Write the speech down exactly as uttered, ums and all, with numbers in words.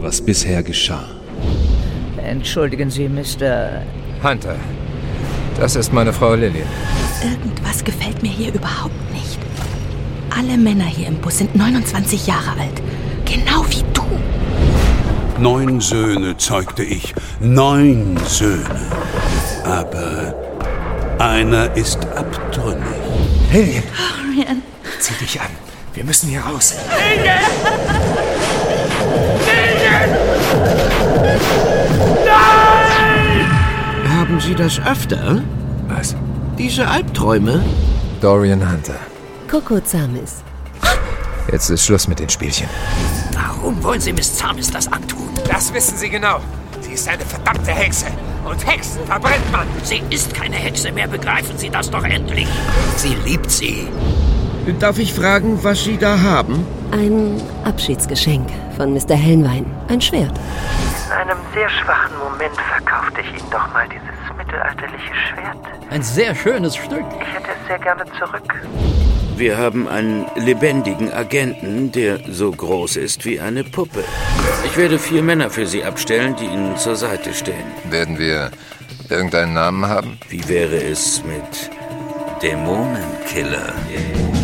was bisher geschah. Entschuldigen Sie, Mister Hunter, das ist meine Frau Lillian. Irgendwas gefällt mir hier überhaupt nicht. Alle Männer hier im Bus sind neunundzwanzig Jahre alt. Genau wie du. Neun Söhne zeugte ich. Neun Söhne. Aber einer ist abtrünnig. Lillian! Dorian. Zieh dich an. Wir müssen hier raus. Lillian! Lillian! Nein! Haben Sie das öfter? Was? Diese Albträume? Dorian Hunter. Coco Zamis. Jetzt ist Schluss mit den Spielchen. Warum wollen Sie Miss Zamis das antun? Das wissen Sie genau. Sie ist eine verdammte Hexe. Und Hexen verbrennt man. Sie ist keine Hexe mehr, begreifen Sie das doch endlich. Sie liebt sie. Darf ich fragen, was Sie da haben? Ein Abschiedsgeschenk von Mister Helnwein. Ein Schwert. In einem sehr schwachen Moment verkaufte ich Ihnen doch mal dieses mittelalterliche Schwert. Ein sehr schönes Stück. Ich hätte es sehr gerne zurück. Wir haben einen lebendigen Agenten, der so groß ist wie eine Puppe. Ich werde vier Männer für Sie abstellen, die Ihnen zur Seite stehen. Werden wir irgendeinen Namen haben? Wie wäre es mit Dämonenkiller?